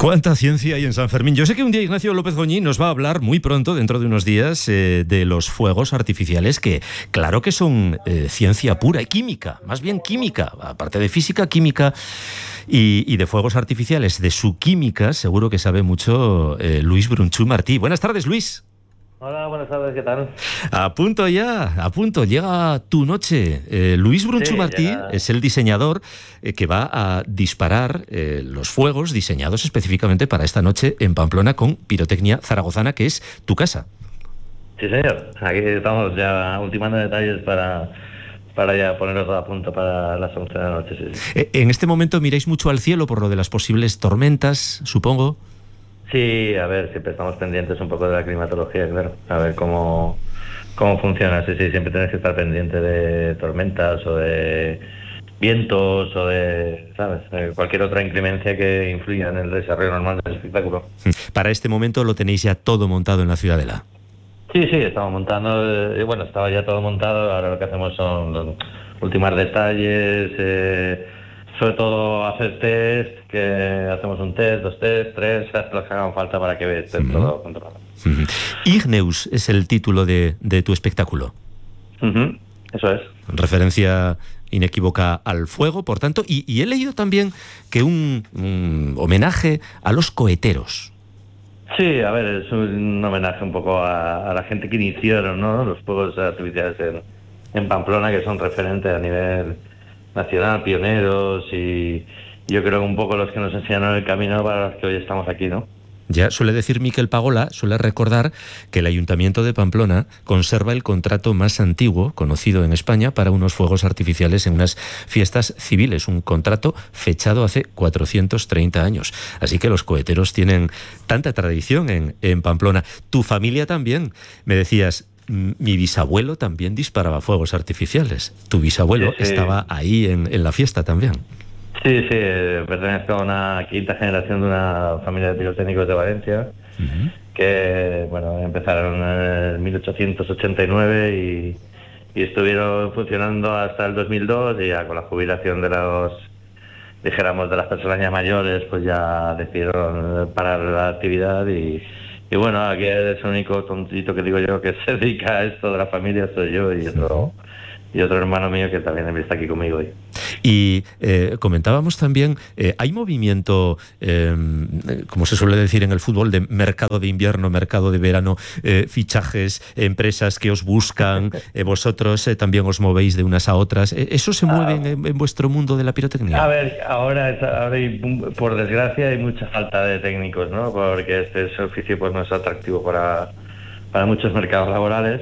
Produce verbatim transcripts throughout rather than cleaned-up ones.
¿Cuánta ciencia hay en San Fermín? Yo sé que un día Ignacio López Goñi nos va a hablar muy pronto, dentro de unos días, eh, de los fuegos artificiales, que claro que son eh, ciencia pura y química, más bien química, aparte de física, química y, y de fuegos artificiales. De su química seguro que sabe mucho eh, Luis Brunchú Martí. Buenas tardes, Luis. Hola, buenas tardes, ¿qué tal? A punto ya, a punto, llega tu noche. Eh, Luis Brunchú Sí, Martí llega... es el diseñador eh, que va a disparar eh, los fuegos diseñados específicamente para esta noche en Pamplona con Pirotecnia Zaragozana, que es tu casa. Sí, señor. Aquí estamos ya ultimando detalles para, para ya ponernos a punto para las once de la noche. Sí, sí. Eh, en este momento miráis mucho al cielo por lo de las posibles tormentas, supongo. Sí, a ver, siempre estamos pendientes un poco de la climatología, claro. A ver cómo, cómo funciona. Sí, sí, siempre tienes que estar pendiente de tormentas o de vientos o de, ¿sabes? Eh, cualquier otra inclemencia que influya en el desarrollo normal del espectáculo. Para este momento lo tenéis ya todo montado en la Ciudadela. Sí, sí, estamos montando, eh, bueno, estaba ya todo montado, ahora lo que hacemos son los ultimar detalles, eh, sobre todo hacer test, que hacemos un test, dos test, tres, hasta los que hagan falta para que esté uh-huh. todo controlado. Uh-huh. Igneus es el título de, de tu espectáculo. Uh-huh. Eso es. Referencia inequívoca al fuego, por tanto, y, y he leído también que un, un homenaje a los coheteros. Sí, a ver, es un homenaje un poco a, a la gente que iniciaron, ¿no?, los fuegos artificiales en, en Pamplona, que son referentes a nivel nacional, pioneros, y yo creo un poco los que nos enseñaron el camino para los que hoy estamos aquí, ¿no? Ya suele decir Miquel Pagola, suele recordar que el Ayuntamiento de Pamplona conserva el contrato más antiguo conocido en España para unos fuegos artificiales en unas fiestas civiles, un contrato fechado hace cuatrocientos treinta años. Así que los coheteros tienen tanta tradición en, en Pamplona. Tu familia también, me decías. Mi bisabuelo también disparaba fuegos artificiales. Tu bisabuelo sí, sí. estaba ahí en, en la fiesta también. Sí, sí, pertenezco a una quinta generación de una familia de pirotécnicos de Valencia, uh-huh. que bueno empezaron en mil ochocientos ochenta y nueve y, y estuvieron funcionando hasta el dos mil dos, y ya con la jubilación de los, dijéramos, de las personas ya mayores, pues ya decidieron parar la actividad y, y bueno, aquí es el único tontito que digo yo que se dedica a esto de la familia, soy yo y otro... Uh-huh. y otro hermano mío que también está aquí conmigo hoy. Y eh, comentábamos también, eh, hay movimiento, eh, como se suele decir en el fútbol, de mercado de invierno, mercado de verano, eh, fichajes, empresas que os buscan, eh, vosotros eh, también os movéis de unas a otras. ¿Eso se mueve ah, en, en vuestro mundo de la pirotecnia? A ver, ahora, es, ahora hay, por desgracia hay mucha falta de técnicos, ¿no? Porque este, este oficio pues no es atractivo para, para muchos mercados laborales.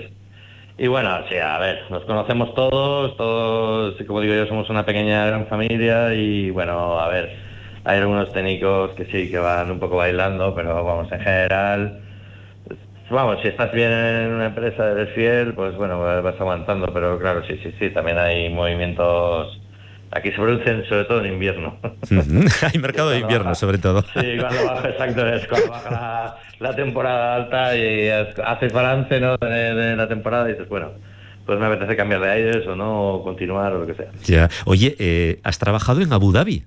Y bueno, sí, a ver, nos conocemos todos, todos, como digo yo, somos una pequeña gran familia y bueno, a ver, hay algunos técnicos que sí, que van un poco bailando, pero vamos, en general, vamos, si estás bien en una empresa, eres fiel, pues bueno, vas aguantando, pero claro, sí, sí, sí, también hay movimientos, aquí se producen sobre todo en invierno. Hay mercado de invierno, baja, sobre todo. Sí, cuando baja, exacto, es cuando baja la, la temporada alta y haces balance, ¿no?, de, de la temporada y dices, bueno, pues me apetece cambiar de aires o no, o continuar o lo que sea. Ya. Oye, eh, ¿has trabajado en Abu Dhabi?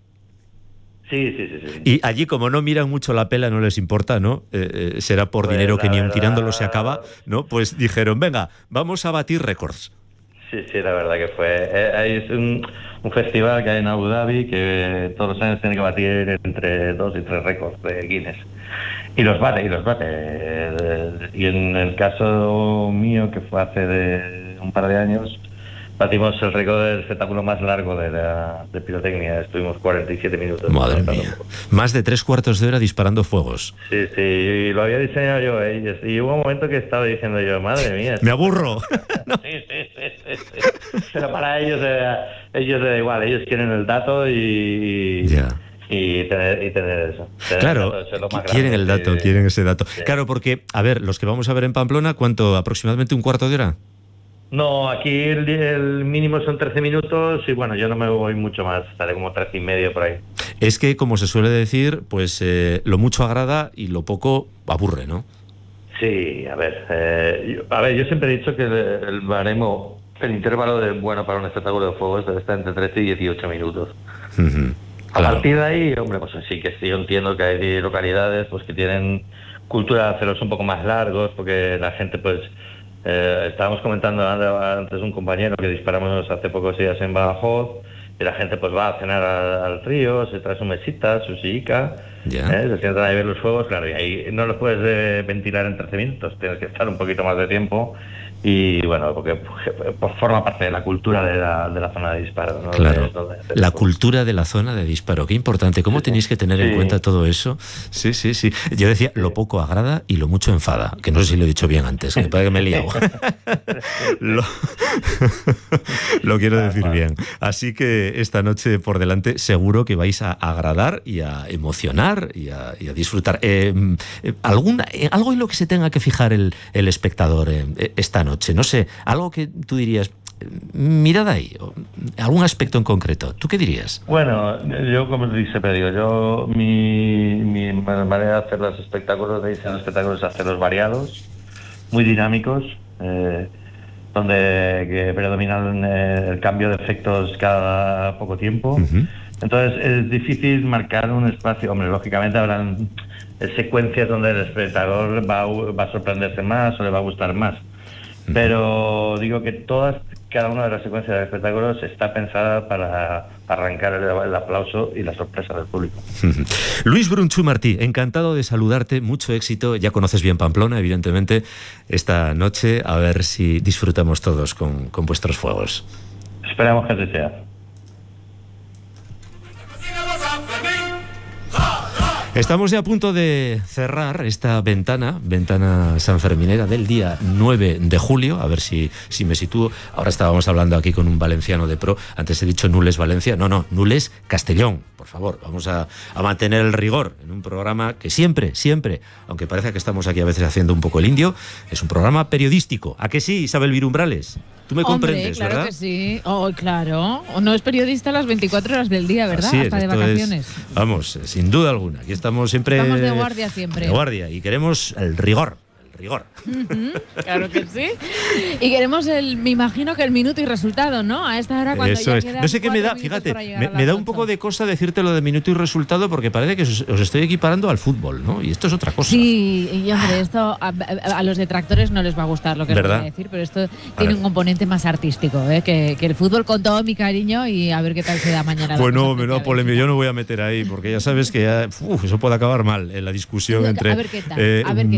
Sí, sí, sí, sí. Y allí, como no miran mucho la pela, no les importa, ¿no? Eh, eh, será por pues dinero que ni un verdad... tirándolo se acaba, ¿no? Pues dijeron, venga, vamos a batir récords. Sí, sí, la verdad que fue. Eh, es un, un festival que hay en Abu Dhabi que todos los años tiene que batir entre dos y tres récords de Guinness. Y los bate, y los bate. Eh, y en el caso mío, que fue hace de un par de años, batimos el récord del espectáculo más largo de la de pirotecnia. Estuvimos cuarenta y siete minutos. Madre mía. Más de tres cuartos de hora disparando fuegos. Sí, sí, y lo había diseñado yo, ¿eh? Y hubo un momento que estaba diciendo yo, madre mía. Me aburro. ¿No? Sí, sí, sí, sí, sí. Pero para ellos, eh, ellos da igual, ellos quieren el dato y... Ya. Y tener, y tener eso. Tener claro, el dato, eso es lo más quieren el dato, que... quieren ese dato. Sí. Claro, porque, a ver, los que vamos a ver en Pamplona, ¿cuánto? ¿Aproximadamente un cuarto de hora? No, aquí el, el mínimo son trece minutos y bueno, yo no me voy mucho más, estaré como trece y medio por ahí. Es que, como se suele decir, pues eh, lo mucho agrada y lo poco aburre, ¿no? Sí, a ver, eh, yo, a ver, yo siempre he dicho que el, el baremo, el intervalo de bueno para un espectáculo de fuegos debe estar entre trece y dieciocho minutos. Uh-huh. A Claro. partir de ahí, hombre, pues sí que sí, yo entiendo que hay localidades pues que tienen cultura de hacerlos un poco más largos, porque la gente pues eh, estábamos comentando antes un compañero que disparamos hace pocos días en Badajoz, y la gente pues va a cenar al, al río, se trae su mesita, su sillica, Ya. ¿eh? Se sientan ahí a ver los fuegos, claro, y ahí no los puedes eh, ventilar en trece minutos, tienes que estar un poquito más de tiempo. Y bueno, porque pues, forma parte de la cultura de la, de la zona de disparo, ¿no? Claro, De, de, de, la cultura de la zona de disparo, qué importante. ¿Cómo sí, tenéis que tener sí. en cuenta todo eso? Sí, sí, sí. Yo decía, lo poco agrada y lo mucho enfada, que no sé si lo he dicho bien antes, que me parece que me he liado. lo... lo quiero decir bien. Así que esta noche por delante seguro que vais a agradar y a emocionar y a, y a disfrutar. Eh, eh, ¿alguna, eh, ¿Algo en lo que se tenga que fijar el, el espectador eh, esta noche? No sé, algo que tú dirías, mirad ahí, algún aspecto en concreto. ¿Tú qué dirías? Bueno, yo como siempre digo, yo mi, mi manera de hacer los espectáculos, de diseñar los espectáculos es hacerlos variados, muy dinámicos, eh, donde que predominan eh, el cambio de efectos cada poco tiempo. Uh-huh. Entonces es difícil marcar un espacio. Hombre, lógicamente habrán secuencias donde el espectador va, va a sorprenderse más o le va a gustar más. Pero digo que todas, cada una de las secuencias de espectáculos está pensada para arrancar el, el aplauso y la sorpresa del público. Luis Brunchu Martí, encantado de saludarte, mucho éxito. Ya conoces bien Pamplona, evidentemente. Esta noche, a ver si disfrutamos todos con, con vuestros fuegos. Esperamos que así sea. Estamos ya a punto de cerrar esta ventana, ventana sanferminera del día nueve de julio, a ver si, si me sitúo. Ahora estábamos hablando aquí con un valenciano de pro, antes he dicho Nules Valencia, no, no, Nules Castellón, por favor, vamos a, a mantener el rigor en un programa que siempre, siempre, aunque parezca que estamos aquí a veces haciendo un poco el indio, es un programa periodístico. ¿A que sí, Isabel Virumbrales? Tú me Hombre, comprendes, claro ¿verdad? Que sí. Oh, claro. No es periodista a las veinticuatro horas del día, ¿verdad? Así es, hasta de vacaciones. Es, vamos, sin duda alguna. Aquí estamos siempre... Estamos de guardia siempre. De guardia. Y queremos el rigor. El rigor. Uh-huh, claro que sí. Y queremos el, me imagino que el minuto y resultado, ¿no? A esta hora cuando Eso ya es. quedan No sé qué me da, minutos fíjate, para llegar me, a las me da un ocho. poco de cosa decirte lo de minuto y resultado porque parece que os, os estoy equiparando al fútbol, ¿no? Y esto es otra cosa. Sí, y hombre, esto a, a, a los detractores no les va a gustar lo que les voy a decir, pero esto tiene un componente más artístico, ¿eh? que, que el fútbol con todo mi cariño y a ver qué tal se da mañana. Pues no, menuda polémica, yo no voy a meter ahí porque ya sabes que ya, uf, eso puede acabar mal en la discusión a entre... ver qué tal, Eh, a ver qué